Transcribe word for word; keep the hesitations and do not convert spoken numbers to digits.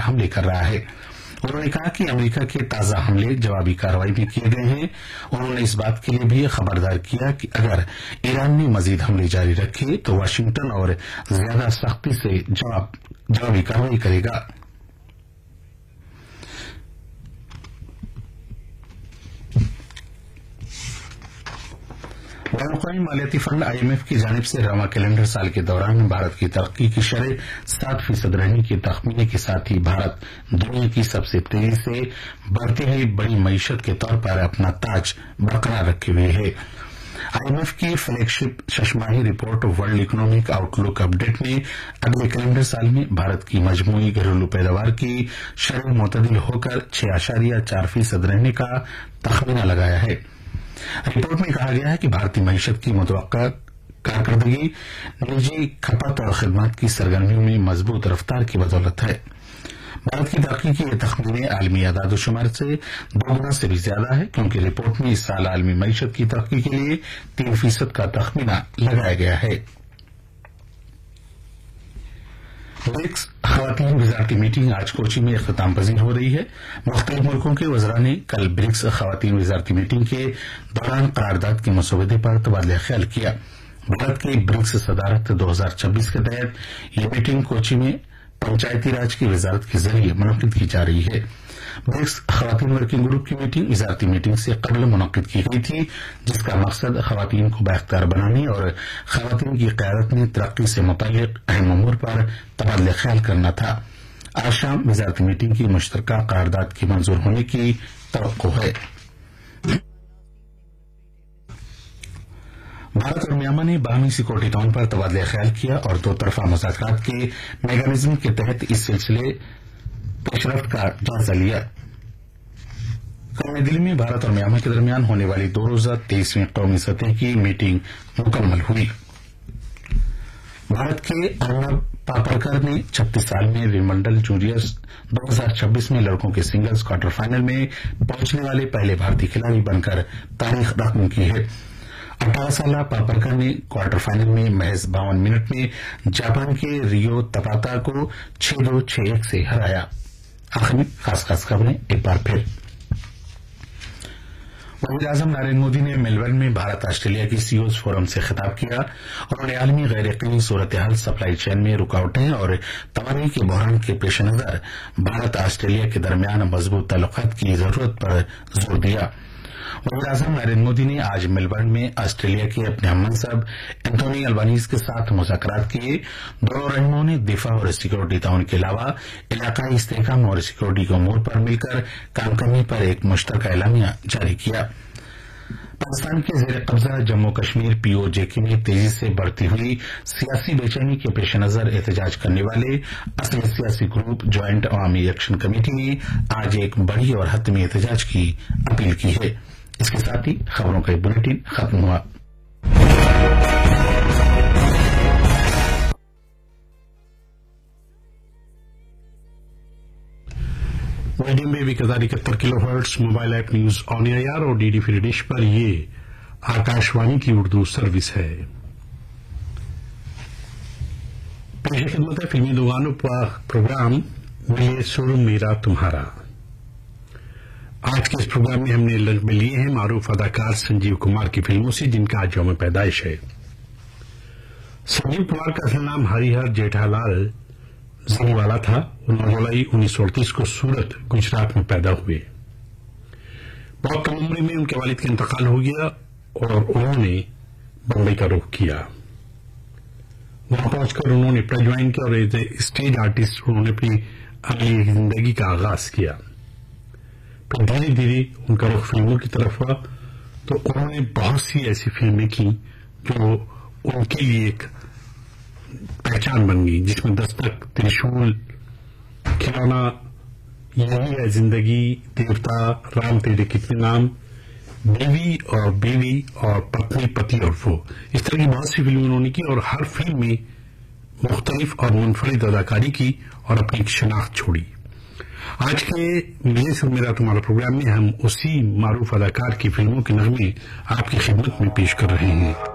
حملے کر رہا ہے۔ انہوں نے کہا کہ امریکہ کے تازہ حملے جوابی کارروائی میں کیے گئے ہیں۔ انہوں نے اس بات کے لیے بھی خبردار کیا کہ اگر ایران نے مزید حملے جاری رکھے تو واشنگٹن اور زیادہ سختی سے جواب جوابی کارروائی کرے گا۔ بین الاقوامی مالیاتی فنڈ آئی ایم ایف کی جانب سے رواں کیلنڈر سال کے دوران بھارت کی ترقی کی شرح سات فیصد رہنے کے تخمینے کے ساتھ ہی بھارت دنیا کی سب سے تیزی سے بڑھتی ہوئی بڑی معیشت کے طور پر اپنا تاج برقرار رکھے ہوئے ہے۔ آئی ایم ایف کی فلیگ شپ ششماہی رپورٹ ورلڈ اکنامک آؤٹ لک اپ ڈیٹ میں اگلے کیلنڈر سال میں بھارت کی مجموعی گھریلو پیداوار کی شرح معتدل ہو کر چھ اشاریہ چار فیصد رہنے کا تخمینہ لگایا ہے۔ رپورٹ میں کہا گیا ہے کہ بھارتی معیشت کی متوقع کارکردگی نجی کھپت اور خدمات کی سرگرمیوں میں مضبوط رفتار کی بدولت ہے۔ بھارت کی ترقی کے یہ تخمینے عالمی اعداد و شمار سے دو گنا سے بھی زیادہ ہے، کیونکہ رپورٹ میں اس سال عالمی معیشت کی ترقی کے لیے تین فیصد کا تخمینہ لگایا گیا ہے۔ برکس خواتین وزارتی میٹنگ آج کوچی میں اختتام پذیر ہو رہی ہے۔ مختلف ملکوں کے وزراء نے کل برکس خواتین وزارتی میٹنگ کے دوران قرارداد کے مسودے پر تبادلہ خیال کیا۔ بھارت کی برکس صدارت دو ہزار چھبیس کے تحت یہ میٹنگ کوچی میں پنچایتی راج کی وزارت کے ذریعے منعقد کی جا رہی ہے۔ برکس خواتین ورکنگ گروپ کی میٹنگ وزارتی میٹنگ سے قبل منعقد کی گئی تھی، جس کا مقصد خواتین کو بااختیار بنانے اور خواتین کی قیادت میں ترقی سے متعلق اہم امور پر تبادلہ خیال کرنا تھا۔ آج شام وزارتی میٹنگ کی مشترکہ قرارداد کے منظور ہونے کی توقع ہے۔ بھارت اور میانمار نے باہمی سیکورٹی تعاون پر تبادلہ خیال کیا اور دو طرفہ مذاکرات کے میکانزم کے تحت اس سلسلے پیش رفت کا جائزہ لیا۔ کل نئی دلی میں بھارت اور میانمار کے درمیان ہونے والی دو روزہ تیئیسویں قومی سطح کی میٹنگ مکمل ہوئی۔ بھارت کے ارنب پاپرکر نے چھتیس سال میں ومبلڈن جونیئرز دو ہزار چھبیس میں لڑکوں کے سنگلز کوارٹر فائنل میں پہنچنے والے پہلے بھارتی کھلاڑی بن کر تاریخ رقم کی ہے۔ اٹھارہ سالہ پاپرکر نے کوارٹر فائنل میں محض باون منٹ میں جاپان کے ریو تپاتا کو چھ دو چھ ایک سے ہرایا۔ آخر میں خاص خاص خبریں ایک بار پھر۔ وزیر اعظم نریندر مودی نے میلبرن میں بھارت آسٹریلیا کی سی اوز فورم سے خطاب کیا اور انہوں نے عالمی غیر یقینی صورتحال سپلائی چین میں رکاوٹیں اور توانائی کے بحران کے پیش نظر بھارت آسٹریلیا کے درمیان مضبوط تعلقات کی ضرورت پر زور دیا۔ وزیر اعظم نریندر مودی نے آج میلبرن میں آسٹریلیا کے اپنے ہم منصب اینتھونی البانیز کے ساتھ مذاکرات کیے۔ دونوں رہنماؤں نے دفاع اور سیکورٹی تعاون کے علاوہ علاقائی استحکام اور سیکورٹی کے امور پر مل کر کام کرنے پر ایک مشترکہ اعلامیہ جاری کیا۔ پاکستان کے زیر قبضہ جموں کشمیر پی او جے کے میں تیزی سے بڑھتی ہوئی سیاسی بے چینی کے پیش نظر احتجاج کرنے والے اصل سیاسی گروپ جوائنٹ عوامی ایکشن کمیٹی نے آج ایک بڑی اور حتمی احتجاج کی اپیل کی ہے۔ اس کے ساتھ ہی خبروں کا ایک بلیٹن ختم ہوا۔ میڈیم ویو ایک ہزار اکہتر کلو hertz mobile app news on year اور ڈی ڈی فری ڈش پر یہ آکاشوانی کی اردو سروس ہے۔ پیش خدمت ہے فلمی دو گانوں پر پروگرام ملے سر میرا تمہارا۔ آج کے اس پروگرام میں ہم نے لقبے لیے ہیں معروف اداکار سنجیو کمار کی فلموں سے، جن کا آج یوم پیدائش ہے۔ سنجیو کمار کا اصل نام ہری ہر جیٹھا لال زنی والا تھا۔ نو جولائی انیس سو اڑتیس کو سورت گجرات میں پیدا ہوئے۔ بہت کم عمر میں ان کے والد کا انتقال ہو گیا اور انہوں نے بمبئی کا رخ کیا۔ وہاں پہنچ کر انہوں نے پڑھائی جوائن کیا اور ایز اے اسٹیج آرٹسٹ انہوں نے اپنی اگلی زندگی کا آغاز کیا۔ پھر دھیرے دھیرے ان کا رخ فلموں کی طرف ہوا تو انہوں نے بہت سی ایسی فلمیں کی جو ان کے لیے ایک پہچان بن گئی، جس میں دستک، ترشول، کھلونا، یہی ہے زندگی، دیوتا، رام تیرے کتنے نام، بیوی اور بیوی اور پتنی پتی اور وہ، اس طرح کی بہت سی فلمیں انہوں نے کی اور ہر فلم میں مختلف اور منفرد اداکاری کی اور اپنی شناخت چھوڑی۔ آج کے ملے سر میرا تمہارا پروگرام میں ہم اسی معروف اداکار کی فلموں کے نغمے آپ کی خدمت میں پیش کر رہے ہیں۔